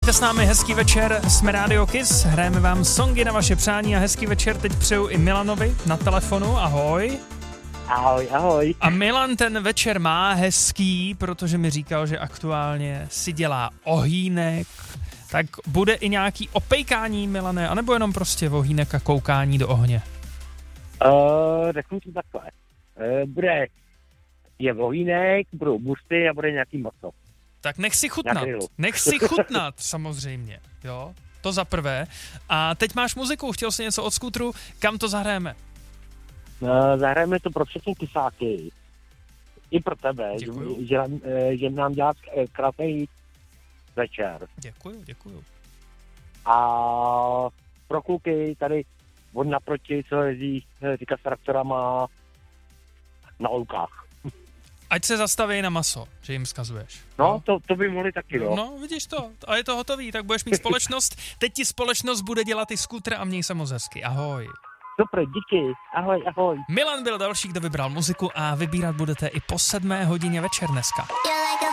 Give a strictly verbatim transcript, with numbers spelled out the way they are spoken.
Buďte s námi, hezký večer, jsme Radio Kiss, hrajeme vám songy na vaše přání a hezký večer teď přeju i Milanovi na telefonu, ahoj. Ahoj, ahoj. A Milan ten večer má hezký, protože mi říkal, že aktuálně si dělá ohýnek, tak bude i nějaký opejkání, Milane, anebo jenom prostě ohýnek a koukání do ohně? Uh, řeknu to takhle. Uh, bude je ohýnek, budou buřty a bude nějaký maso. Tak nech si chutnat, nech si chutnat samozřejmě, jo, to za prvé. A teď máš muziku, chtěl jsi něco od skútru, kam to zahrajeme? Uh, zahrajeme to pro všechny kysáky. I pro tebe, že, že, že nám dělá krásný večer. Děkuju, děkuju. A pro kluky tady od naproti, co jezdí říká s traktorama na loukách. Ať se zastaví na maso, že jim vzkazuješ. No, no? To, to by mohli taky, no. No, vidíš to, a je to hotový, tak budeš mít společnost. Teď ti společnost bude dělat i skútr a měj se moc hezky. Ahoj. Super, díky. Ahoj, ahoj. Milan byl další, kdo vybral muziku a vybírat budete i po sedmé hodině večer dneska.